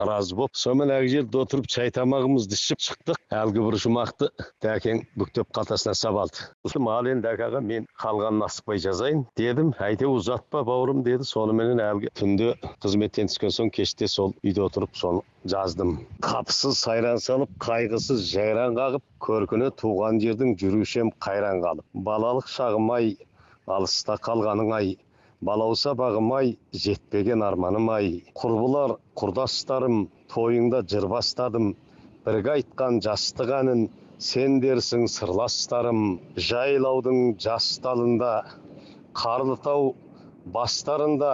разы болып, сонымен әлгі жерде отырып чай тамағымызды ішіп шықтық. Әлгі бір жұмақты дәкең бүктеп қалтасына сабалды. Ал енді дәкаға мен қалғанын асықпай жазайын дедім. Әйтеуір ұзатпа бауырым деді. Соныменен әлгі түнде қызметтен түскен соң кеште сол үйде отырып соны жаздым. Қапысыз сайран салып, қайғысыз жайран қағып, көркіне туған жердің жүрушем қайран қалып. Балалық шағым-ай, алыста қалғаның-ай, балауса бағым-ай, жетпеген арманым-ай. Құрбылар, құрдастарым, тойыңда жыр бастадым. Бірге айтқан жастық әнін, сен дерсің сырластарым. Жайлаудың жас талында, Қарлытау бастарында,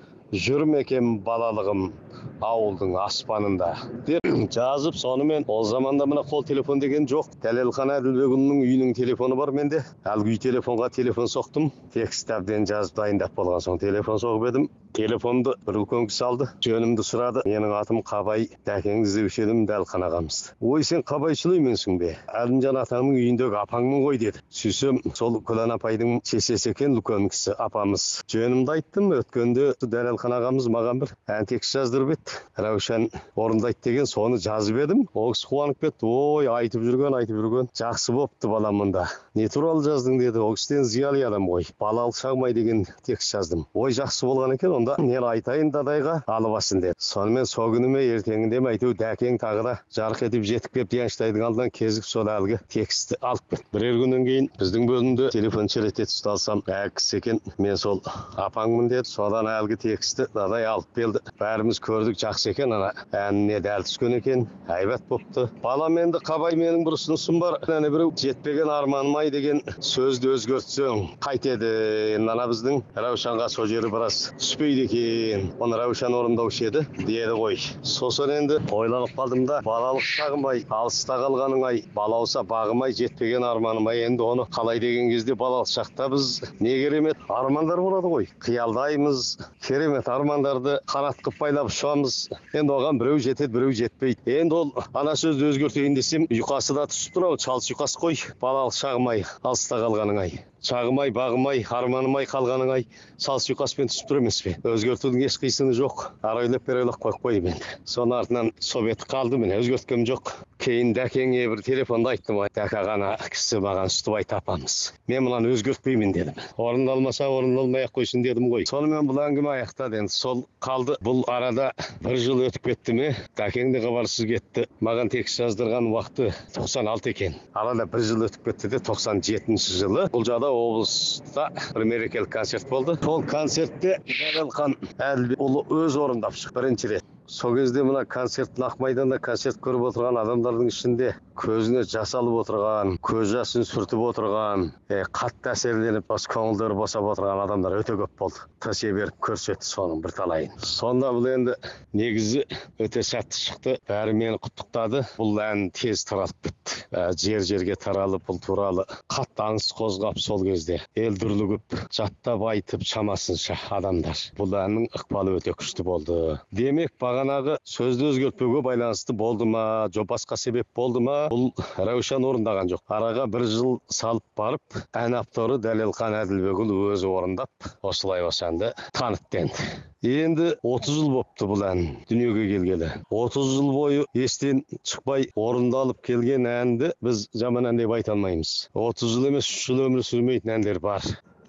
жүрмекем балалығым ауылдың аспанында деп жазып, сонымен ол заманда мына қол телефон деген жоқ. Дәлелхан Әділбекұлының үйінің телефоны бар менде. Әлгі үй телефонға телефон соқтым. Текст әбден жазып дайындап болған соң телефон соғып едім. Телефонды бір үлкен кісі алды, жөнімді сұрады. Менің атым Қабай, дәкеңді іздеуші едім, Дәлхан ағамызды. Ой, сен Қабайшыл еменсің бе? Әлімжан атаңның үйіндегі апаңмын ғой деді. Сөйсем, сол Күлән апайдың шешесі екен, үлкен кісі апамыз. Жөнімді айттым. Өткенде Дәлхан ағамыз маған бір ән текст жаздырып еді. Раушан орындайды деген, соны жазып едім. Ол кісі қуанып кетті. Ой, айтып жүрген. Жақсы бопты балам мұнда. Не туралы жаздың деді. Ол кісіден зиялы адам ғой. Балалық шағым-ай деген текст жаздым. Ой, жақсы болған екен. Онда мен айтайын дадайға алып асын деді. Сонымен сол күні ме ертеңінде ме әйтеуір дәкең тағы да жарық етіп жетіп келіп Дианштайдың алдынан кезіп сол әлгі текстті алып кетті. Бірер күннен кейін біздің бөлімде телефон шерет етіп ұсталсам, кісі екен, мен сол апаңмын деді. Содан әлгі текстті дадай алып келді. Бәріміз көрдік, жақсы екен, ана әніне дәл түскен екен, әйбат бопты. Балам, енді Қабай, менің бір ұсынысым бар. Әне біреу жетпеген арманым-ай деген сөзді өзгертсең қайтеді. Енді ана біздің Раушанға сол жері біраз түспейді екен. Оны Раушан орындаушы еді деді ғой. Сосын енді ойланып қалдым да, балалық шағым-ай, алыста қалғаның-ай, балауса бағым-ай, жетпеген арманым-ай. Енді оны қалай деген кезде балалық шақта біз не керемет армандар болады ғой. Қиялдаймыз, керемет армандарды қанат қып байлап ұшамыз. Енді оған біреу жетеді, біреу жетпейді. Енді ол ана сөзді өзгертейін десем, ұйқасы да түсіп тұр, шалыс ұйқас қой. Балалық шағым-ай, алыста қалғаның-ай, шағым-ай, бағым-ай, арманым-ай қалғаның-ай, шалыс ұйқаспен түсіп тұр емес пе? Өзгертудің еш қисыны жоқ. Арайлап берелік қойып қойып енді. Соның артынан собет қалды, міне өзгерткем жоқ. Кейін дәкеңе бір телефонда айттым, дәка ғана кісі маған үстіп айт апамыз. Мен мұнан өзгертпеймін дедім. Орындалмаса орындалмай ақ қойсын дедім ғой. Сонымен бұл әңгіме аяқтады. Енді сол қалды. Бұл арада бір жыл өтіп кетті ме? Дәкең де хабарсыз кетті. Маған текст жаздырған уақыты 96 екен. Арада бір жыл өтіп кетті де 97 жылы бұл жада облыста бір мерекелік концерт болды. Сол концертте Дәлелхан Әділбекұлы өз орындап шықты бірінші рет. Сол кезде мына концерттің ақ майданда концерт көріп отырған адамдардың ішінде көзіне жас алып отырған, көз жасын сүртіп отырған, қатты әсерленіп, көңілдері босап отырған адамдар өте көп болды. Шебер көрсетті соның бір талайын. Сонда бұл енді негізі өте сәтті шықты. Бәрі мені құттықтады. Бұл ән тез таралып кетті. Жер-жерге таралып, бұл туралы қатты аңыс қозғап сол кезде ел дүрлігіп, жаттап айтып шамасынша адамдар. Бұл әннің ықпалы өте күшті болды. Демек, бағанағы сөзді өзгертпеуге байланысты болды ма, жоқ басқа себеп болды ма, бұл Раушан орындаған жоқ. Араға бір жыл салып барып, ән авторы Дәлелхан Әділбекұлы өзі орындап, осылай осы әнді танытты енді. Енді 30 жыл бопты бұл ән дүниеге келгелі. 30 жыл бойы естен шықпай орындалып келген әнді біз жаман ән деп айта алмаймыз. 30 жыл емес, 3 жыл өмір сүрмейтін әндер бар.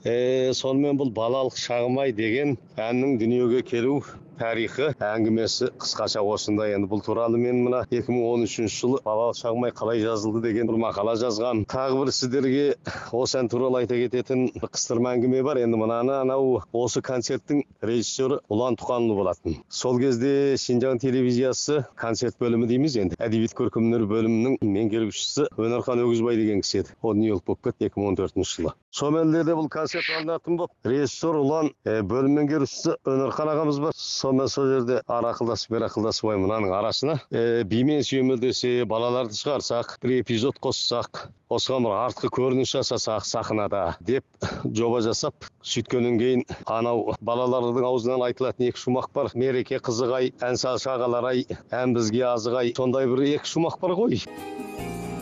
Сонымен бұл балалық шағым-ай деген әннің дүниеге келу тарихы әңгімесі қысқаша осындай. Енді бұл туралы мен мына 2013 жылы балалық шағым-ай қалай жазылды деген бір мақала жазған. Тағы бір сіздерге осы ән туралы айта кететін қыстырма әңгіме бар. Енді мынаны анау осы концерттің режиссері Ұлан Тұқанұлы болатын. Сол кезде Шинжаң телевизиясы концерт бөлімі дейміз енді. Әдебиет көркемөнер бөлімінің меңгерушісі Өнерхан Өгізбай деген кісі еді. Ол Нью-Йорк болып кетті 2014 жылы. Соменде бұл концерт алынатын болып, режиссер Ұлан, бөлім меңгерушісі Өнерхан ағамыз бар. Сонымен сол жерде ақылдасып мынаның арасына бимен сүйемелдесе, балаларды шығарсақ, бір эпизод қоссақ, осыған бір артқы көрініс жасасақ сахнада деп жоба жасап, сөйткеннен кейін анау балалардың аузынан айтылатын екі шумақ бар. Мереке қызық-ай, ән салшы ағалар-ай, ән бізге азық-ай. Сондай бір екі шумақ бар ғой.